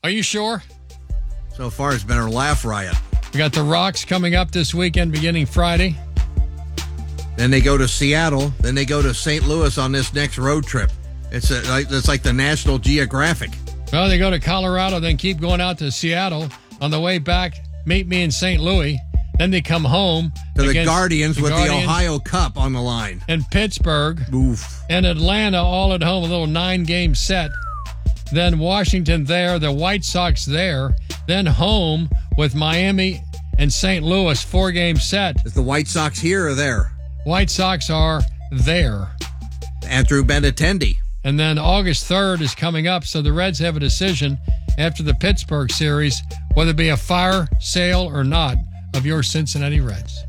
Are you sure? So far, it's been a laugh riot. We got the Rocks coming up this weekend, beginning Friday. Then they go to Seattle. Then they go to St. Louis on this next road trip. It's like the National Geographic. Well, they go to Colorado, then keep going out to Seattle. On the way back, meet me in St. Louis. Then they come home to the Guardians with the Ohio Cup on the line. And Pittsburgh. Oof. And Atlanta all at home, a little 9-game set. Then Washington there, the White Sox there. Then home with Miami and St. Louis, 4-game set. Is the White Sox here or there? White Sox are there. Andrew Benintendi. And then August 3rd is coming up, so the Reds have a decision after the Pittsburgh series whether it be a fire sale or not of your Cincinnati Reds.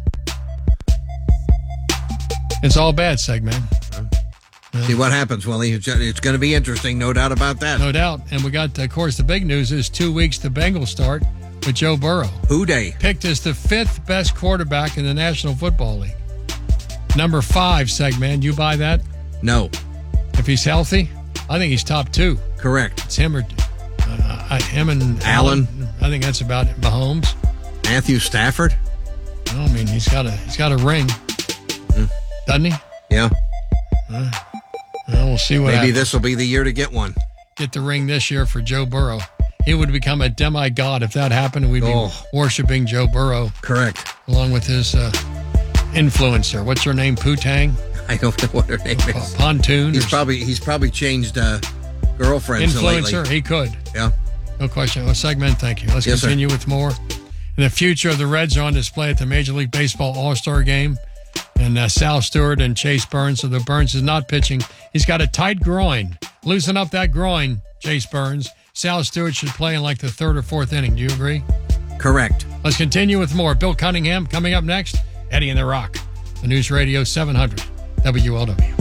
It's all bad, segment. See what happens, Willie. It's going to be interesting, no doubt about that. No doubt. And we got, of course, the big news is 2 weeks to Bengals start with Joe Burrow. Who day? Picked as the 5th best quarterback in the National Football League. Number 5, segment. You buy that? No. If he's healthy, I think he's top 2. Correct. It's him and Allen. I think that's about it. Mahomes. Matthew Stafford. No, I mean he's got a ring, doesn't he? Yeah. We'll see what happens. Maybe this will be the year to get one. Get the ring this year for Joe Burrow. He would become a demigod if that happened, and we'd be worshiping Joe Burrow. Correct. Along with his influencer. What's her name? Poo-Tang? I don't know what her name is. Pontoon. He's probably changed girlfriends influencer. lately. He could. Yeah. No question. Well, segment. Thank you. Let's continue with more. And the future of the Reds are on display at the Major League Baseball All-Star Game. And Sal Stewart and Chase Burns. So the Burns is not pitching. He's got a tight groin. Loosen up that groin, Chase Burns. Sal Stewart should play in like the 3rd or 4th inning. Do you agree? Correct. Let's continue with more. Bill Cunningham coming up next. Eddie and the Rock. The News Radio 700 WLW.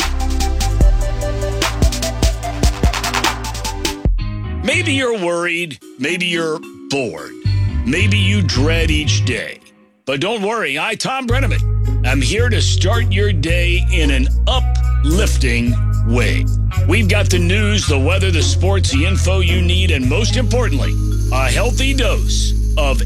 Maybe you're worried. Maybe you're bored. Maybe you dread each day. But don't worry, I, Tom Brenneman, am here to start your day in an uplifting way. We've got the news, the weather, the sports, the info you need, and most importantly, a healthy dose of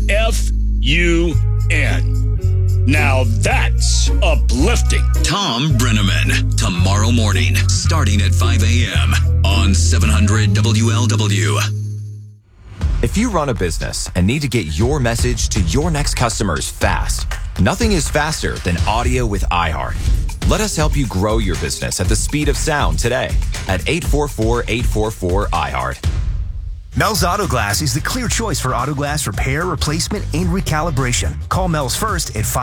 F-U-N. Now that's uplifting. Tom Brenneman, tomorrow morning, starting at 5 a.m. on 700 WLW. If you run a business and need to get your message to your next customers fast, nothing is faster than audio with iHeart. Let us help you grow your business at the speed of sound today at 844-844-iHeart. Mel's Auto Glass is the clear choice for auto glass repair, replacement, and recalibration. Call Mel's first at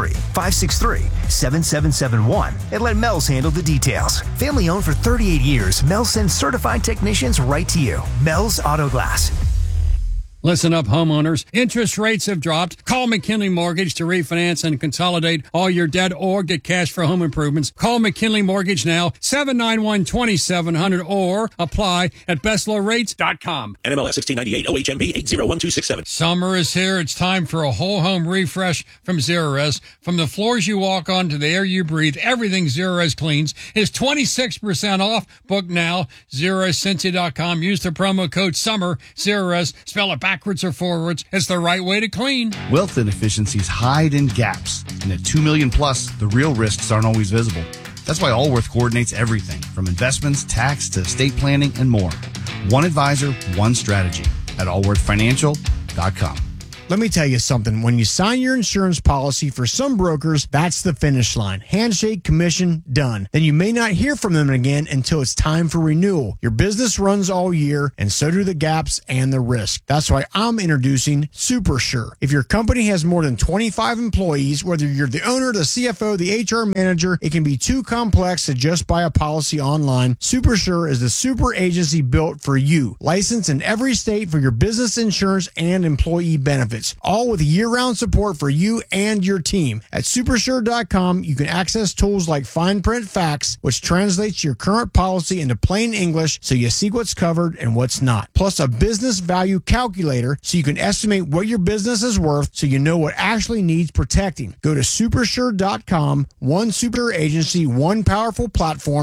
513-563-7771 and let Mel's handle the details. Family owned for 38 years, Mel's sends certified technicians right to you. Mel's Auto Glass. Listen up, homeowners. Interest rates have dropped. Call McKinley Mortgage to refinance and consolidate all your debt or get cash for home improvements. Call McKinley Mortgage now, 791-2700, or apply at bestlowrates.com. NMLS 1698 OHMB 801267. Summer is here. It's time for a whole home refresh from Zerorez. From the floors you walk on to the air you breathe, everything Zerorez cleans is 26% off. Book now. ZerorezCincy.com. Use the promo code SUMMER. Zerorez. Spell it backwards or forwards. It's the right way to clean. Wealth inefficiencies hide in gaps, and at 2 million plus, the real risks aren't always visible. That's why Allworth coordinates everything from investments, tax to estate planning, and more. One advisor, one strategy at allworthfinancial.com. Let me tell you something. When you sign your insurance policy, for some brokers, that's the finish line. Handshake, commission, done. Then you may not hear from them again until it's time for renewal. Your business runs all year, and so do the gaps and the risk. That's why I'm introducing SuperSure. If your company has more than 25 employees, whether you're the owner, the CFO, the HR manager, it can be too complex to just buy a policy online. SuperSure is the super agency built for you. Licensed in every state for your business insurance and employee benefits. All with year-round support for you and your team. At Supersure.com, you can access tools like Fine Print Facts, which translates your current policy into plain English so you see what's covered and what's not. Plus a business value calculator so you can estimate what your business is worth so you know what actually needs protecting. Go to Supersure.com, one super agency, one powerful platform,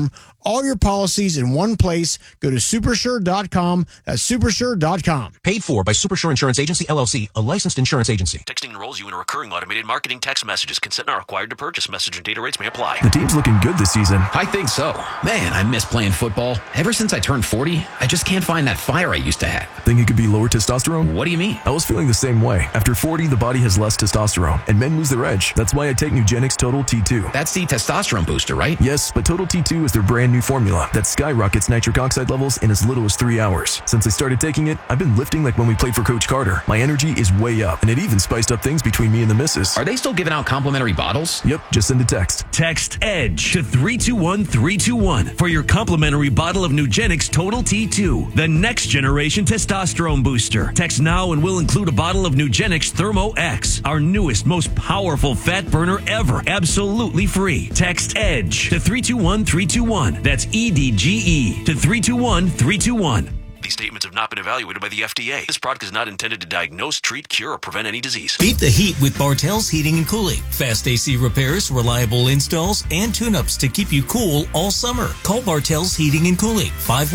all your policies in one place. Go to supersure.com. That's supersure.com. Paid for by Supersure Insurance Agency, LLC, a licensed insurance agency. Texting enrolls you in a recurring automated marketing text messages. Consent not required to purchase. Message and data rates may apply. The team's looking good this season. I think so. Man, I miss playing football. Ever since I turned 40, I just can't find that fire I used to have. Think it could be lower testosterone? What do you mean? I was feeling the same way. After 40, the body has less testosterone, and men lose their edge. That's why I take Nugenix Total T2. That's the testosterone booster, right? Yes, but Total T2 is their brand new formula that skyrockets nitric oxide levels in as little as 3 hours. Since I started taking it, I've been lifting like when we played for Coach Carter. My energy is way up, and it even spiced up things between me and the missus. Are they still giving out complimentary bottles? Yep, just send a text. Text EDGE to 321-321 for your complimentary bottle of Nugenix Total T2, the next generation testosterone booster. Text now and we'll include a bottle of Nugenix Thermo X, our newest, most powerful fat burner ever, absolutely free. Text EDGE to 321-321. That's EDGE to 321-321. These statements have not been evaluated by the FDA. This product is not intended to diagnose, treat, cure, or prevent any disease. Beat the heat with Bartell's Heating and Cooling. Fast AC repairs, reliable installs, and tune-ups to keep you cool all summer. Call Bartell's Heating and Cooling,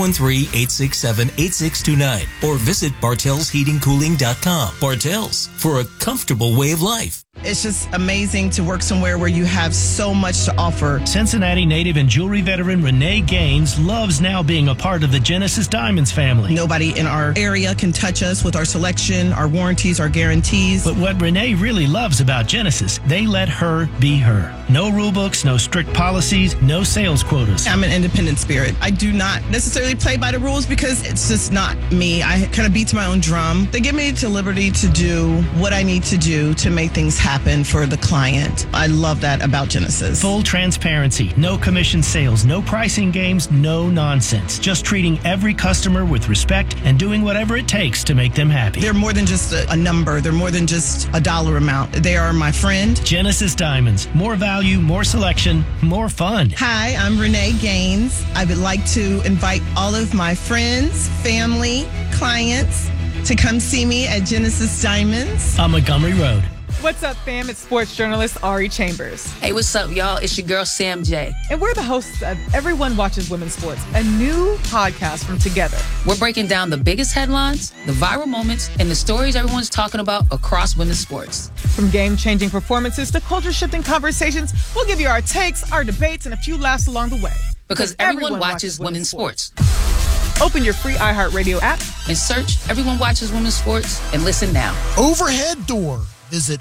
513-867-8629, or visit bartellsheatingcooling.com. Bartell's, for a comfortable way of life. It's just amazing to work somewhere where you have so much to offer. Cincinnati native and jewelry veteran Renee Gaines loves now being a part of the Genesis Diamonds family. Nobody in our area can touch us with our selection, our warranties, our guarantees. But what Renee really loves about Genesis, they let her be her. No rule books, no strict policies, no sales quotas. I'm an independent spirit. I do not necessarily play by the rules because it's just not me. I kind of beat to my own drum. They give me the liberty to do what I need to do to make things happen for the client. I love that about Genesis. Full transparency, no commission sales, no pricing games, no nonsense. Just treating every customer with respect and doing whatever it takes to make them happy. They're more than just a number. They're more than just a dollar amount. They are my friend. Genesis Diamonds. More value, more selection, more fun. Hi, I'm Renee Gaines. I would like to invite all of my friends, family, clients to come see me at Genesis Diamonds on Montgomery Road. What's up, fam? It's sports journalist Ari Chambers. Hey, what's up, y'all? It's your girl, Sam J. And we're the hosts of Everyone Watches Women's Sports, a new podcast from Together. We're breaking down the biggest headlines, the viral moments, and the stories everyone's talking about across women's sports. From game-changing performances to culture-shifting conversations, we'll give you our takes, our debates, and a few laughs along the way. Because everyone watches women's sports. Open your free iHeartRadio app and search Everyone Watches Women's Sports and listen now. Overhead Door. Visit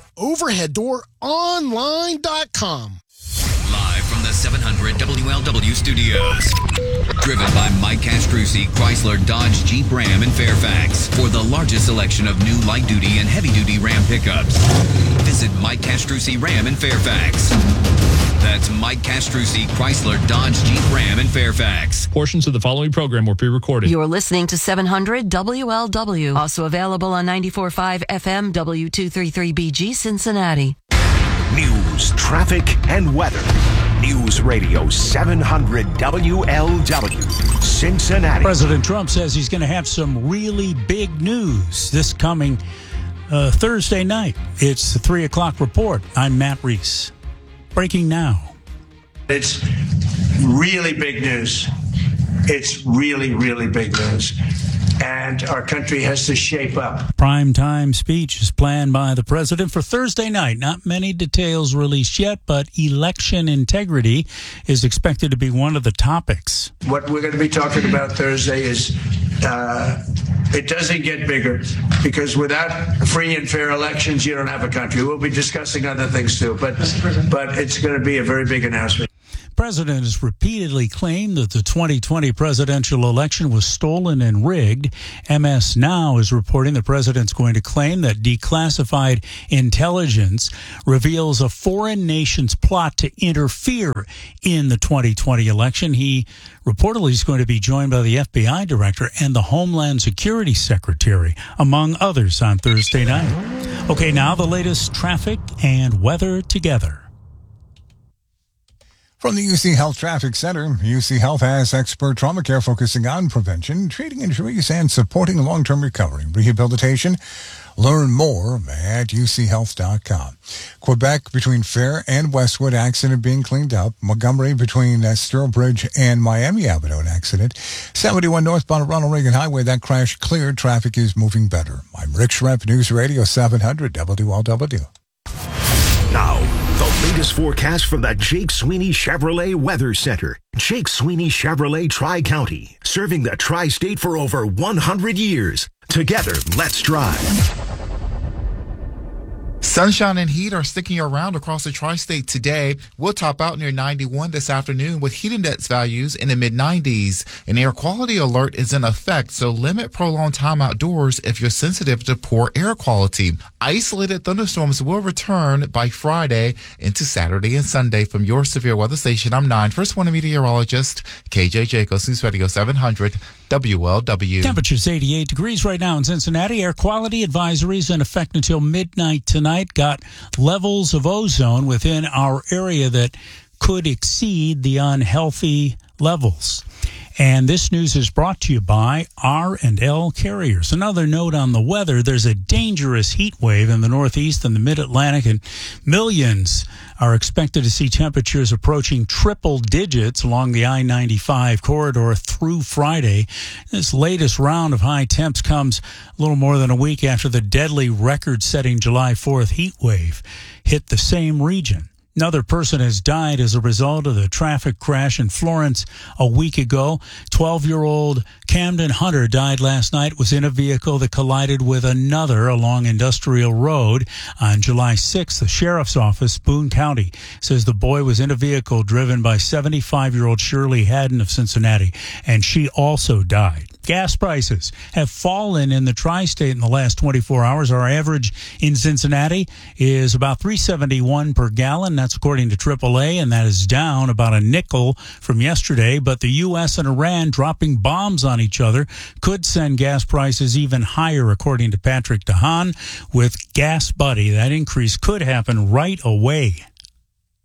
overheaddooronline.com. Live from the 700 WLW studios. Driven by Mike Castrucci, Chrysler, Dodge, Jeep, Ram, and Fairfax. For the largest selection of new light-duty and heavy-duty Ram pickups. Visit Mike Castrucci Ram in Fairfax. That's Mike Castrucci, Chrysler, Dodge, Jeep, Ram, and Fairfax. Portions of the following program were pre-recorded. You're listening to 700 WLW. Also available on 94.5 FM W233BG Cincinnati. News, traffic, and weather. News Radio 700 WLW, Cincinnati. President Trump says he's going to have some really big news this coming Thursday night. It's the 3 o'clock report. I'm Matt Reese. Breaking now. It's really big news. It's really, really big news. And our country has to shape up. Primetime speech is planned by the president for Thursday night. Not many details released yet, but election integrity is expected to be one of the topics. What we're going to be talking about Thursday is it doesn't get bigger, because without free and fair elections, you don't have a country. We'll be discussing other things too, but it's going to be a very big announcement. The president has repeatedly claimed that the 2020 presidential election was stolen and rigged. MS Now is reporting the president's going to claim that declassified intelligence reveals a foreign nation's plot to interfere in the 2020 election. He reportedly is going to be joined by the FBI director and the Homeland Security Secretary, among others, on Thursday night. Okay, now the latest traffic and weather together. From the UC Health Traffic Center, UC Health has expert trauma care focusing on prevention, treating injuries, and supporting long-term recovery. Rehabilitation Learn more at uchealth.com. Quebec between Fair and Westwood, accident being cleaned up. Montgomery between Stirlbridge and Miami Avenue, an accident. 71 northbound Ronald Reagan Highway, that crash cleared. Traffic is moving better. I'm Rick Schrepp, News Radio 700 WLW. Now, the latest forecast from the Jake Sweeney Chevrolet Weather Center. Jake Sweeney Chevrolet Tri-County, serving the Tri-State for over 100 years. Together, let's drive. Sunshine and heat are sticking around across the tri-state today. We'll top out near 91 this afternoon with heat index values in the mid-90s. An air quality alert is in effect, so limit prolonged time outdoors if you're sensitive to poor air quality. Isolated thunderstorms will return by Friday into Saturday and Sunday. From your severe weather station, I'm 9 First Warning meteorologist KJ Jacobs, News Radio 700 WLW. Temperature's 88 degrees right now in Cincinnati. Air quality advisories in effect until midnight tonight. Got levels of ozone within our area that could exceed the unhealthy levels. And this news is brought to you by R&L Carriers. Another note on the weather, there's a dangerous heat wave in the Northeast and the Mid-Atlantic, and millions are expected to see temperatures approaching triple digits along the I-95 corridor through Friday. This latest round of high temps comes a little more than a week after the deadly record-setting July 4th heat wave hit the same region. Another person has died as a result of the traffic crash in Florence a week ago. 12-year-old Camden Hunter died last night, was in a vehicle that collided with another along Industrial Road on July 6th. The sheriff's office, Boone County, says the boy was in a vehicle driven by 75-year-old Shirley Haddon of Cincinnati, and she also died. Gas prices have fallen in the tri-state in the last 24 hours. Our average in Cincinnati is about $3.71 per gallon. That's according to AAA, and that is down about a nickel from yesterday. But the U.S. and Iran dropping bombs on each other could send gas prices even higher, according to Patrick DeHaan with Gas Buddy. That increase could happen right away.